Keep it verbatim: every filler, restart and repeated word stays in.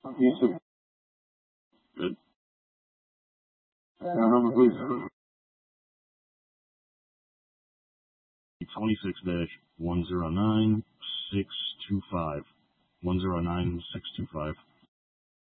Yes, sir. Good. Now, number, please. twenty-six dash one zero nine six two five. one zero nine six two five.